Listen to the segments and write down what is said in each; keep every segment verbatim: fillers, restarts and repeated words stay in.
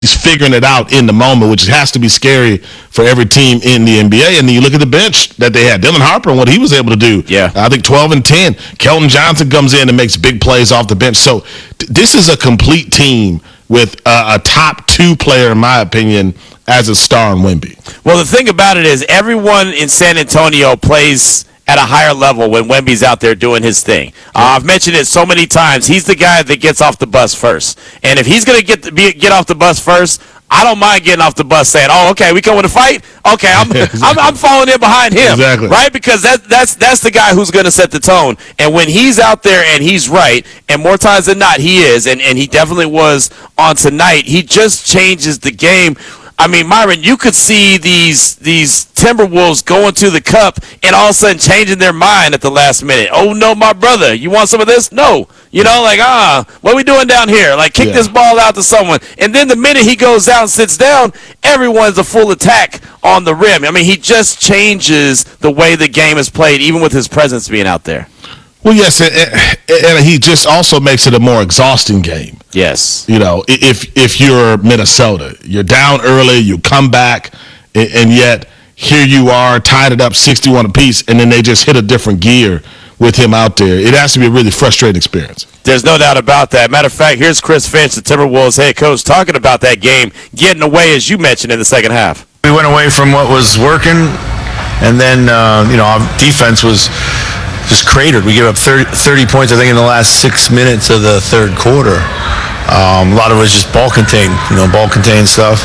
he's figuring it out in the moment, which has to be scary for every team in the N B A. And then you look at the bench that they had. Dylan Harper and what he was able to do. Yeah. I think twelve and ten. Kelton Johnson comes in and makes big plays off the bench. So th- this is a complete team with uh, a top two player, in my opinion, as a star in Wemby. Well, the thing about it is everyone in San Antonio plays at a higher level when Wemby's out there doing his thing. Uh, I've mentioned it so many times. He's the guy that gets off the bus first. And if he's going to get be, get off the bus first, I don't mind getting off the bus saying, oh, okay, we coming to fight? Okay, I'm, yeah, exactly. I'm I'm falling in behind him. Exactly. Right? Because that, that's that's the guy who's going to set the tone. And when he's out there and he's right, and more times than not he is, and, and he definitely was on tonight, he just changes the game. I mean, Myron, you could see these these Timberwolves going to the cup and all of a sudden changing their mind at the last minute. Oh, no, my brother, you want some of this? No. You know, like, ah, what are we doing down here? Like, kick yeah. this ball out to someone. And then the minute he goes down and sits down, everyone's a full attack on the rim. I mean, he just changes the way the game is played, even with his presence being out there. Well, yes, and, and he just also makes it a more exhausting game. Yes. You know, if if you're Minnesota, you're down early, you come back, and, and yet here you are, tied it up sixty-one apiece, and then they just hit a different gear with him out there. It has to be a really frustrating experience. There's no doubt about that. Matter of fact, here's Chris Finch, the Timberwolves head coach, talking about that game, getting away, as you mentioned, in the second half. We went away from what was working, and then, uh, you know, our defense was just cratered. We gave up thirty, thirty points, I think, in the last six minutes of the third quarter. Um, a lot of it was just ball contained, you know, ball contained stuff.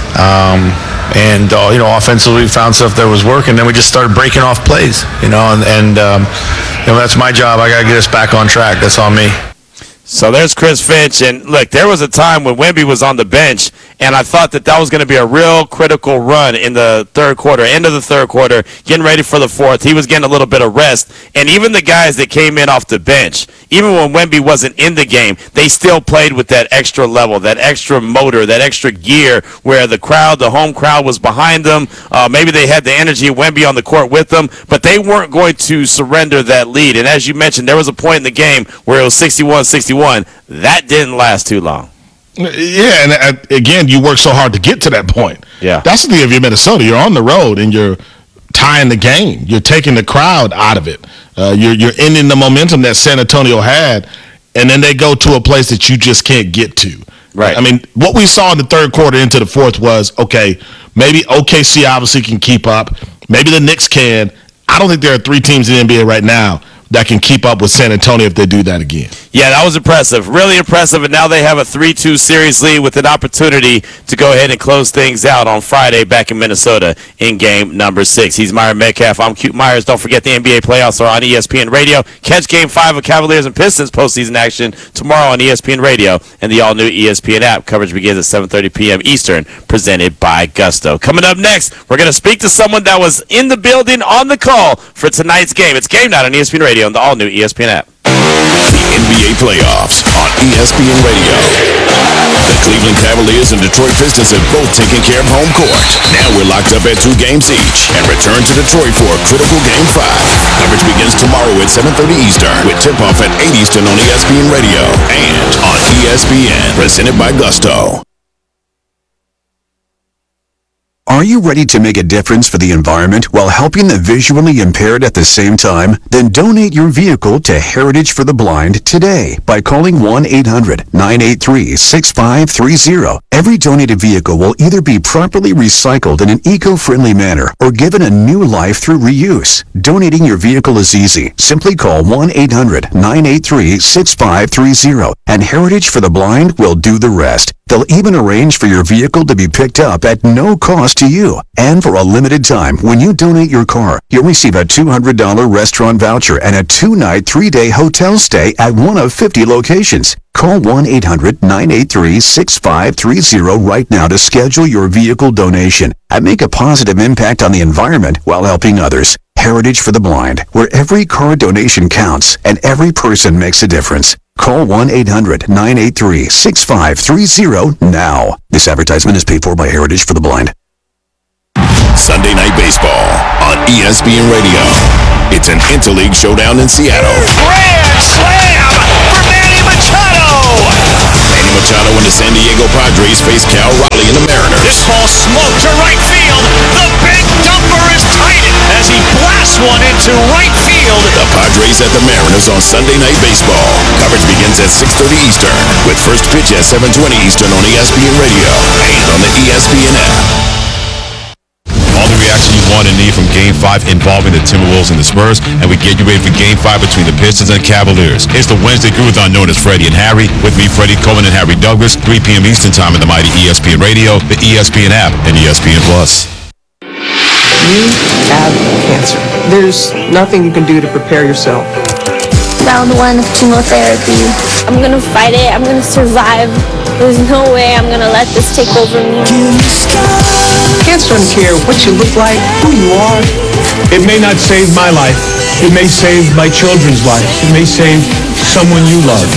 Um, and, uh, you know, offensively we found stuff that was working. Then we just started breaking off plays, you know, and, and um, you know, that's my job. I got to get us back on track. That's on me. So there's Chris Finch, and look, there was a time when Wemby was on the bench, and I thought that that was going to be a real critical run in the third quarter, end of the third quarter, getting ready for the fourth. He was getting a little bit of rest, and even the guys that came in off the bench, even when Wemby wasn't in the game, they still played with that extra level, that extra motor, that extra gear, where the crowd, the home crowd was behind them. Uh, maybe they had the energy of Wemby on the court with them, but they weren't going to surrender that lead. And as you mentioned, there was a point in the game where it was sixty-one sixty-one. That didn't last too long. Yeah, and uh, again, you work so hard to get to that point. Yeah. That's the thing of your Minnesota. You're on the road, and you're tying the game. You're taking the crowd out of it. Uh, you're you're ending the momentum that San Antonio had, and then they go to a place that you just can't get to. Right. I mean, what we saw in the third quarter into the fourth was, okay, maybe O K C obviously can keep up. Maybe the Knicks can. I don't think there are three teams in the N B A right now that can keep up with San Antonio if they do that again. Yeah, that was impressive. Really impressive. And now they have a three two series lead with an opportunity to go ahead and close things out on Friday back in Minnesota in game number six. He's Myron Metcalf. I'm Cute Myers. Don't forget the N B A playoffs are on E S P N Radio. Catch game five of Cavaliers and Pistons postseason action tomorrow on E S P N Radio and the all-new E S P N app. Coverage begins at seven thirty p.m. Eastern, presented by Gusto. Coming up next, we're going to speak to someone that was in the building on the call for tonight's game. It's Game Night on E S P N Radio and the all-new E S P N app. The N B A playoffs on E S P N Radio. The Cleveland Cavaliers and Detroit Pistons have both taken care of home court. Now we're locked up at two games each and return to Detroit for a critical game five. Coverage begins tomorrow at seven thirty Eastern with tip-off at eight Eastern on E S P N Radio and on E S P N, presented by Gusto. Are you ready to make a difference for the environment while helping the visually impaired at the same time? Then donate your vehicle to Heritage for the Blind today by calling one eight hundred nine eight three six five three zero. Every donated vehicle will either be properly recycled in an eco-friendly manner or given a new life through reuse. Donating your vehicle is easy. Simply call one eight hundred nine eight three six five three zero and Heritage for the Blind will do the rest. They'll even arrange for your vehicle to be picked up at no cost to you. And for a limited time, when you donate your car, you'll receive a two hundred dollars restaurant voucher and a two-night, three-day hotel stay at one of fifty locations. Call one eight hundred nine eight three six five three zero right now to schedule your vehicle donation and make a positive impact on the environment while helping others. Heritage for the Blind, where every car donation counts and every person makes a difference. Call one eight hundred nine eight three six five three zero now. This advertisement is paid for by Heritage for the Blind. Sunday Night Baseball on E S P N Radio. It's an interleague showdown in Seattle. Grand slam for Manny Machado! Manny Manny Machado and the San Diego Padres face Cal Raleigh and the Mariners. This ball smoked to right field. The big dumper is tight as he blasts one into right field. The Padres at the Mariners on Sunday Night Baseball. Coverage begins at six thirty Eastern, with first pitch at seven twenty Eastern on E S P N Radio and on the E S P N app. All the reaction you want and need from Game five involving the Timberwolves and the Spurs, and we get you ready for Game five between the Pistons and Cavaliers. It's the Wednesday Groove-Thon known as Freddie and Harry. With me, Freddie Coleman and Harry Douglas, three p.m. Eastern Time on the mighty E S P N Radio, the E S P N app, and E S P N Plus. You have cancer. There's nothing you can do to prepare yourself. Round one of chemotherapy. I'm gonna fight it. I'm gonna survive. There's no way I'm gonna let this take over me. Cancer doesn't care what you look like, who you are. It may not save my life. It may save my children's lives. It may save someone you love.